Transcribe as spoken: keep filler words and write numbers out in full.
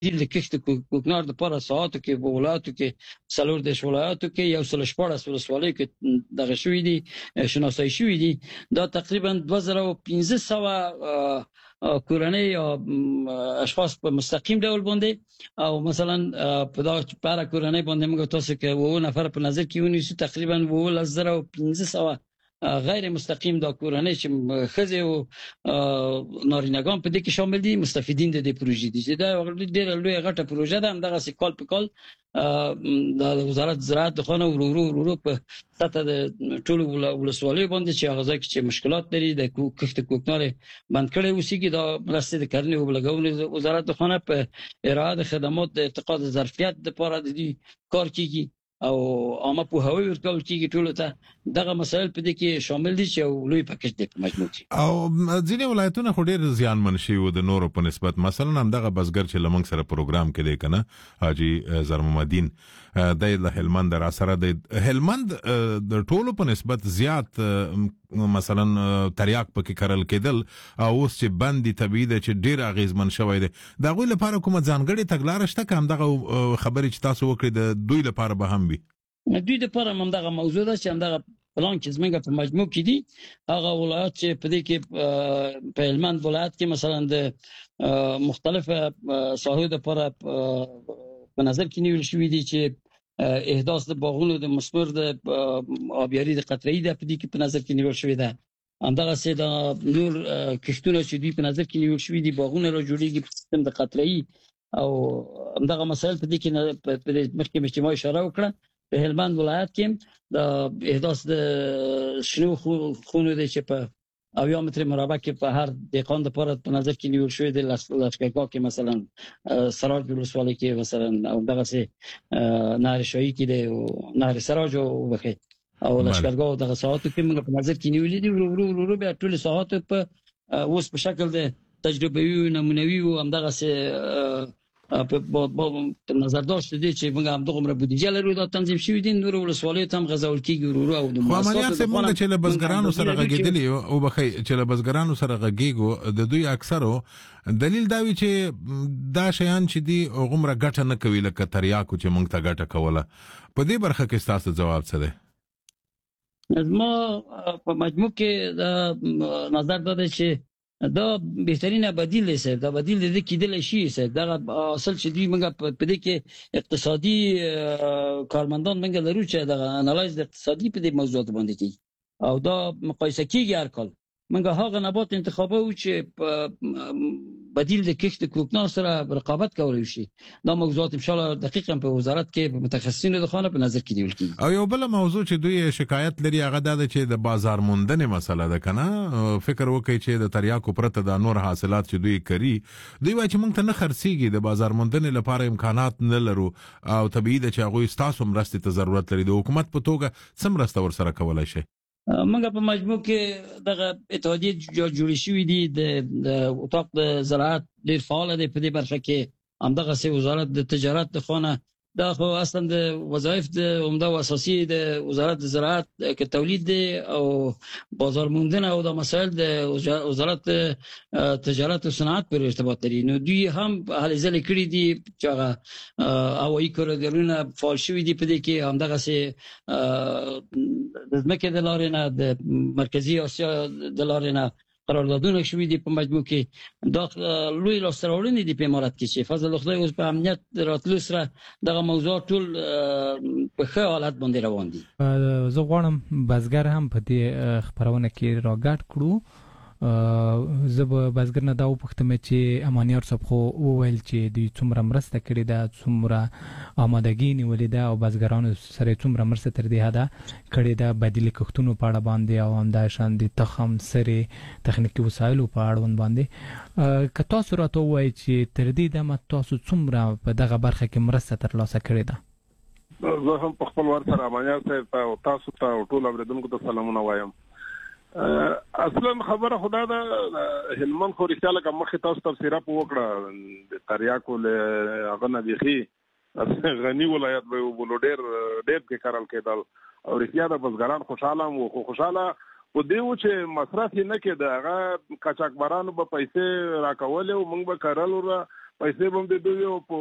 د کښت کوکنار د پاره ساعتو کې په ولایتو کې څلور د ولایتو کې یو سل شپږ ولسوالۍ کې دغه شوې دي شناسایی شوې دي دا تقریبا دوه زره و پنځه سوه کورنۍ یا اشخاص په مستقیم ډول باندې او مثلا په دا لپاره کورنۍ باندې موږ تاسو کې وو نفر په نظر کې ونیسو تقریبا و زره و پنځه سوه غیر مستقیم دا کورنۍ چې خزه او نارینگان په دې کې شامل دي مستفیدین د دې پروژې دي چې دا ډېر لوی غټه پروژه ده هم دغه سکال په کال د وزارت زراعت د خانه ورورو ورورو په سطح د ټولو ولسوالیو باندې چې هغه ځای کې چې مشکلات لري د کښت کوکنار بند کړي اوسېږي دا مرستې د کرنې او بلګونې وزارت د خانه په ارائه د خدمات د ارتقا د ظرفیت لپاره د دې کار کیږي او عامه پوهاوی ورکول کیږي ټولو ته دغه مسایل په دې کې شامل دي چې لوی پکیج دی په مجموع کې او ځینې ولایتونه خو ډېر زیانمن شوي د نورو په نسبت مثلا هم دغه بزګر چې لمنګ سره پروګرام کې دی کنه حاجی زرمحمدین د هلمند را سره د هلمند د ټولو په نسبت زیات مثلا تریاک پکې کرل کېدل او اوس چې بندي طبيعي ده چې ډېر اغیزمن شوی دی دا غوي لپاره کومه ځانګړې تګلارې شته کوم دغه خبرې چې تاسو وکړې د دوی لپاره به هم وي دوی لپاره هم دغه موضوع ده چې هم دغه پلان چې زمونږ په مجموع کې دي هغه ولایت چې په دې کې په هلمند ولایت کې مثلا د مختلفه ساحو لپاره په نظر کې نیول شوې دي چې احداث د باغونو د مسمر د آبیاري د قطره‌ای د په دې کې په نظر کې نیول شوې ده همدغه سه د نور کښتونه چې دوی په نظر کې نیول شوې دي باغونه را جوړیږي په سیستم د قطره‌ای او همدغه مسایل په دې کې په مخکې مجتمع اشاره وکړه په هلمند ولایت کې د احداث د شنو خونو د چې په اویا متر مربع کې په هر دهقان لپاره په نظر کې نیول شوی دی لشکرګاه کې مثلا سراج ولسوالۍ کې مثلا او دغه سه نهر شاهي کې دی او نهر سراج او وکي او لشکرګاه دغه ساعت کې موږ په نظر کې نیولې دي ورو ورو به ټول ساعت په اوس په شکل د تجربوي نمونوي او همدغه سه په نظر داشت دي چې موږ هم دغه مر بودیجه لرو دا تنظیم شوی دي نور ولسوالۍ ته هم غزول کیږي ورو او د عملیات څنګه چې له بزګرانو سره غږیدلی او بخي چې له بزګرانو سره غږیږو د دوی اکثرو دلیل دا وی چې دا شیان چې دي غومره ګټه نه کوي لکه تریاکو چې موږ ته ګټه کوله په دې برخه کې تاسو جواب څه دی ما په مجموع کې نظر ده چې دا بهترینه بدیل دی سر دا بدیل دی کېدل شي سر دا اصل چې دی موږ په دې کې اقتصادي کارمندان موږ لرو چې دا انالایز اقتصادي په دې موضوعات باندې کوي او دا مقایسه کیږي هر کال موږ هغه نبات انتخابو چې بدیل د کښت کوکنار سره رقابت کولای شي دا موضوعات ان شاء الله دقیقاً په وزارت کې متخصصینو د خانه په نظر کې نیول کیږي او یو بل موضوع چې دوی شکایت لري هغه دا چې د بازار موندنې مسله ده کنه فکر وکړي چې د تریاکو پرته د نور حاصلات چې دوی کوي دوی وايي چې موږ ته نه خرڅيږي د بازار موندنې لپاره امکانات نه لرو او طبيعي ده چې هغه ستاسو مرستې ته ضرورت لري د حکومت په توګه سم مرسته ورسره کولای شي موږ په مجموع کې دغه اتحادیه جوړې شوې دي د اتاق د زراعت ډېر فعال دی په دې برخه کې همدغه سه وزارت د تجارت د خانه دا خو اصلا د وظایف د عمده او اساسي د وزارت د زراعت کې تولید دی او بازار موندنه او د مسائل د وزارت تجارت او صنعت پر ارتباط لري نو دوی هم هلي ځلې کړی دي چې هغه هوایي کوریډورونه فعال شوي دي په دې کې همدغه سه د ځمکې د لارې نه د مرکزی اسیا د لارې نه قراردادونه شوي دي په مجموع کې دا لوی لاسته دي په امارات کې چې فضل خدای اوس په امنیت راتلو سره دغه موضوع ټول په ښه حالت باندې روان دي زه غواړم بزګر هم په دې خبرونه کې راګډ کړو زه به بزګر نه دا وپوښتم چې امانیار صاحب خو وویل چې دوی څومره مرسته کړې ده څومره آمادګي نیولې ده او بزګرانو سره څومره مرسته تر دې حده کړې ده بدیل کښتونو په اړه باندې او همداشان د تخم سره تخنیکی وسایلو په اړه باندې که تاسو راته ووایئ چې تر دې دمه تاسو څومره په دغه برخه کې مرسته ترلاسه کړې ده زه هم په خپل ور سره امانیار صاحب او تاسو ته ټول اوریدونکو ته سلامونه وایم اصلا خبره خدا دا هلمند خو رښتیا لکه مخې تاسو تفسیره په وکړه د تریاکو له هغه نه بيخي غني ولایت به ولو ډېر ډېر کې کارل کېدل او رښتیا د بزګران خوشاله وو خو خوشاله په دیو چې مصرف نه کېده هغه کچاکبرانو به پیسې راکول او موږ به کارل پیسې هم د دوی